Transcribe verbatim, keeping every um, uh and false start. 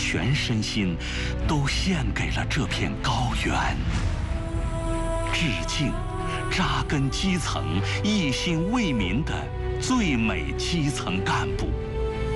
全身心都献给了这片高原。致敬扎根基层、一心为民的最美基层干部。